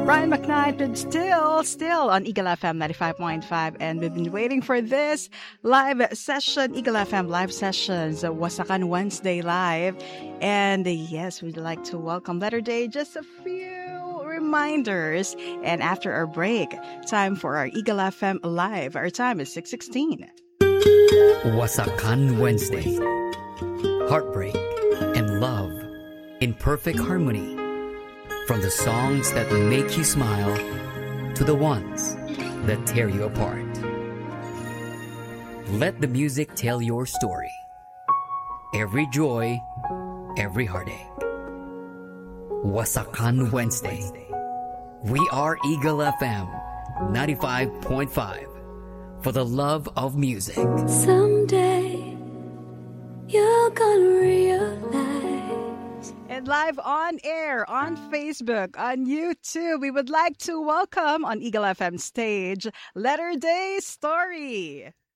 Ryan McKnight with still on Eagle FM 95.5. And we've been waiting for this live session, Eagle FM live sessions, Wasakan Wednesday Live. And yes, we'd like to welcome Letter Day. Just a few reminders. And after our break, time for our Eagle FM Live. Our time is 6:16. Wasakan Wednesday. Heartbreak and love in perfect harmony. From the songs that make you smile to the ones that tear you apart. Let the music tell your story. Every joy, every heartache. Wasakan Wednesday. We are Eagle FM 95.5 for the love of music. Someday you're gonna realize. And live on air, on Facebook, on YouTube, we would like to welcome on Eagle FM stage, Letter Day Story.